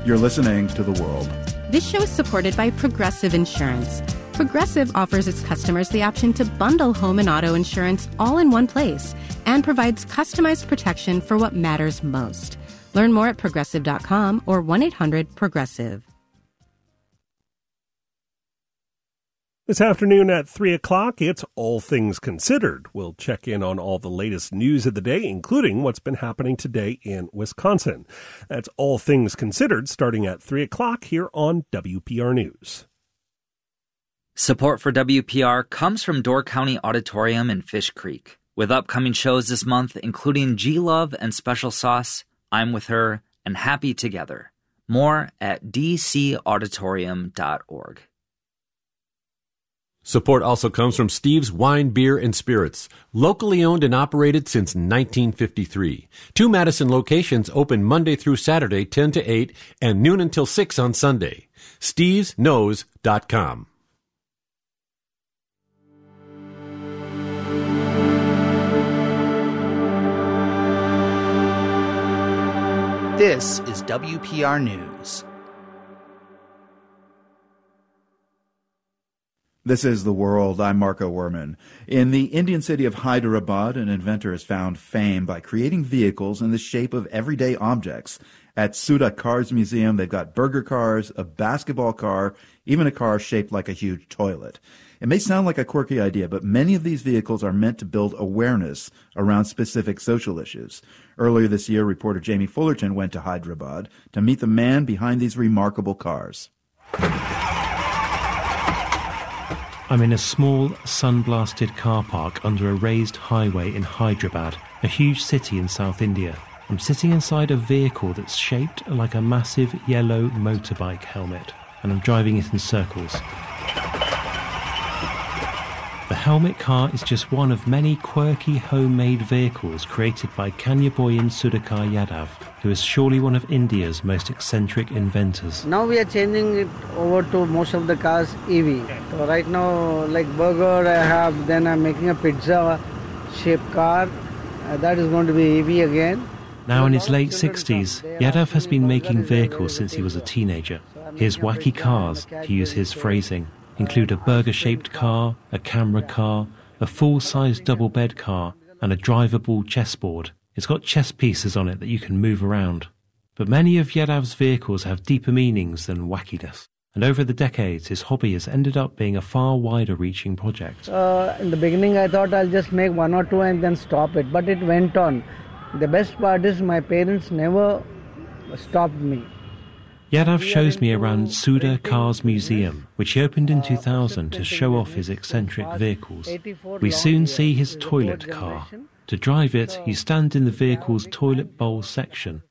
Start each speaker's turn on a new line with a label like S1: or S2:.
S1: You're listening to The World.
S2: This show is supported by Progressive Insurance. Progressive offers its customers the option to bundle home and auto insurance all in one place and provides customized protection for what matters most. Learn more at Progressive.com or 1-800-PROGRESSIVE.
S3: This afternoon at 3 o'clock, it's All Things Considered. We'll check in on all the latest news of the day, including what's been happening today in Wisconsin. That's All Things Considered, starting at 3 o'clock here on WPR News.
S4: Support for WPR comes from Door County Auditorium in Fish Creek. With upcoming shows this month, including G-Love and Special Sauce, I'm With Her, and Happy Together. More at dcauditorium.org.
S5: Support also comes from Steve's Wine, Beer, and Spirits, locally owned and operated since 1953. 2 Madison locations open Monday through Saturday, 10 to 8, and noon until 6 on Sunday. StevesKnows.com.
S6: This is WPR News.
S1: This is The World. I'm Marco Werman. In the Indian city of Hyderabad, an inventor has found fame by creating vehicles in the shape of everyday objects. At Sudha Cars Museum, they've got burger cars, a basketball car, even a car shaped like a huge toilet. It may sound like a quirky idea, but many of these vehicles are meant to build awareness around specific social issues. Earlier this year, reporter Jamie Fullerton went to Hyderabad to meet the man behind these remarkable cars.
S7: I'm in a small, sun-blasted car park under a raised highway in Hyderabad, a huge city in South India. I'm sitting inside a vehicle that's shaped like a massive yellow motorbike helmet, and I'm driving it in circles. The helmet car is just one of many quirky homemade vehicles created by Kanyaboyan Sudhakar Yadav, who is surely one of India's most eccentric inventors.
S8: Now we are changing it over to most of the cars EV. So right now, like burger I have, then I'm making a pizza-shaped car. That is going to be EV again.
S7: Now in his late 60s, Yadav has been making vehicles since he was a teenager. His wacky cars, to use his phrasing, include a burger-shaped car, a camera car, a full-size double-bed car, and a drivable chessboard. It's got chess pieces on it that you can move around. But many of Yadav's vehicles have deeper meanings than wackiness. And over the decades, his hobby has ended up being a far wider-reaching project.
S8: In the beginning, I thought I'll just make 1 or 2 and then stop it. But it went on. The best part is my parents never stopped me.
S7: Yadav shows me around Sudha Cars Museum, which he opened in 2000 to show off his eccentric vehicles. We soon see his toilet car. To drive it, you stand in the vehicle's toilet bowl section